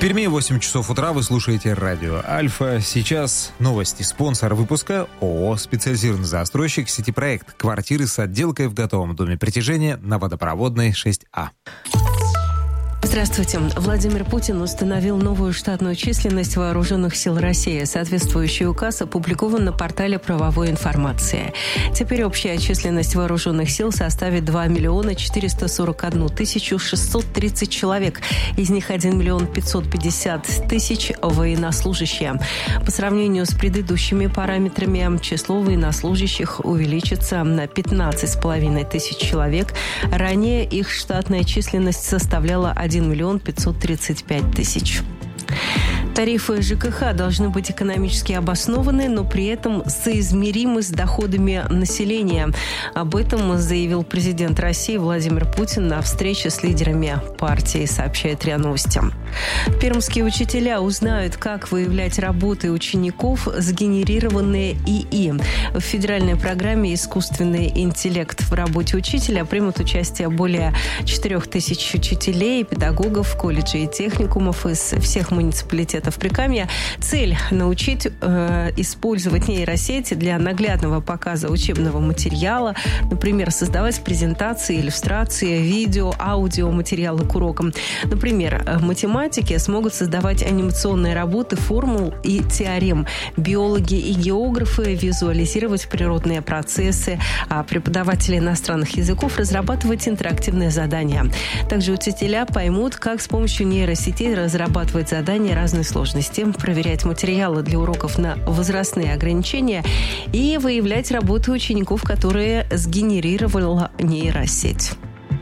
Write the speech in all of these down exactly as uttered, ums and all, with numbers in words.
Перми, восемь часов утра, вы слушаете радио Альфа. Сейчас новости. Спонсор выпуска ООО «Специализированный застройщик «Ситипроект». Квартиры с отделкой в готовом доме притяжения на Водопроводной шесть А. Здравствуйте. Владимир Путин установил новую штатную численность Вооруженных сил России. Соответствующий указ опубликован на портале правовой информации. Теперь общая численность Вооруженных сил составит два миллиона четыреста сорок одну тысячу шестьсот тридцать человек. Из них один миллион пятьсот пятьдесят тысяч военнослужащие. По сравнению с предыдущими параметрами, число военнослужащих увеличится на пятнадцать с половиной тысяч человек. Ранее их штатная численность составляла один миллион пятьсот тридцать пять тысяч. Тарифы ЖКХ должны быть экономически обоснованы, но при этом соизмеримы с доходами населения. Об этом заявил президент России Владимир Путин на встрече с лидерами партии, сообщает РИА Новости. Пермские учителя узнают, как выявлять работы учеников, сгенерированные ИИ. В федеральной программе «Искусственный интеллект в работе учителя» примут участие более четырех тысяч учителей, педагогов, колледжей и техникумов из всех муниципалитетов Прикамья. Цель – научить э, использовать нейросети для наглядного показа учебного материала, например, создавать презентации, иллюстрации, видео, аудио, материалы к урокам. Например, математики смогут создавать анимационные работы формул и теорем. Биологи и географы визуализировать природные процессы, а преподаватели иностранных языков разрабатывать интерактивные задания. Также учителя поймут, как с помощью нейросетей разрабатывать задания разной сложности, проверять материалы для уроков на возрастные ограничения и выявлять работы учеников, которые сгенерировала нейросеть.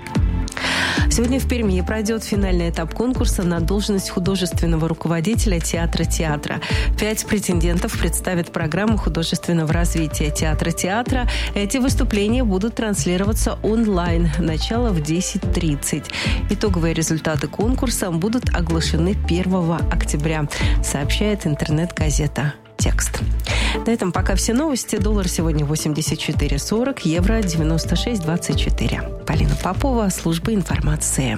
Сегодня в Перми пройдет финальный этап конкурса на должность художественного руководителя театра театра. Пять претендентов представят программу художественного развития театра театра. Эти выступления будут транслироваться онлайн. Начало в десять тридцать. Итоговые результаты конкурса будут оглашены первого октября, сообщает интернет-газета «Текст». На этом пока все новости. Доллар сегодня восемьдесят четыре сорок, евро девяносто шесть двадцать четыре. Полина Попова, служба информации.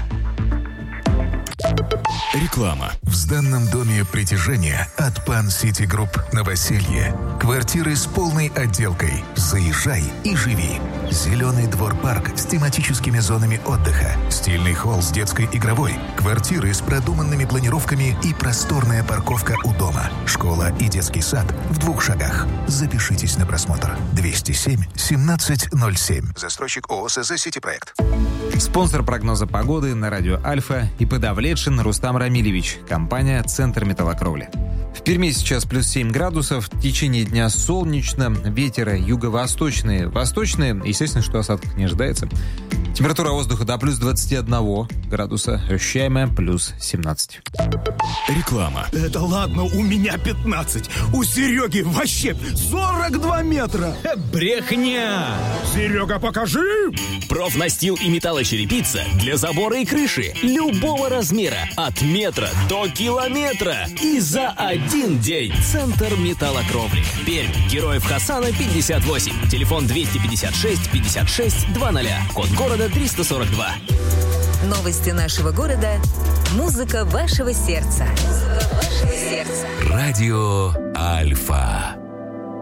Реклама. В сданном доме притяжения от Пан Сити Групп Новоселье. Квартиры с полной отделкой. Заезжай и живи. Зеленый двор-парк с тематическими зонами отдыха. Стильный холл с детской игровой. Квартиры с продуманными планировками и просторная парковка у дома. Школа и детский сад в двух шагах. Запишитесь на просмотр. двести семь семнадцать ноль семь. Застройщик ООО СЗ «Ситипроект». Спонсор прогноза погоды на радио Альфа и ИП Давлетшин Рустам Рамилевич. Компания «Центр металлокровли». В Перми сейчас плюс семь градусов. В течение дня солнечно. Ветер юго-восточный, восточный. Естественно, что осадков не ожидается. Температура воздуха до плюс двадцать один градуса. Ощущаемая плюс семнадцать. Реклама. Это ладно, у меня пятнадцать. У Сереги вообще сорок два метра. Брехня! Серега, покажи! Профнастил и металлочерепица для забора и крыши любого размера от метра до километра. И за один день. Центр металлокровли. Пермь. Героев Хасана пятьдесят восемь. Телефон двести пятьдесят шесть пятьдесят шесть двадцать. Код города триста сорок два. Новости нашего города. Музыка вашего сердца. Музыка вашего сердца. Радио Альфа.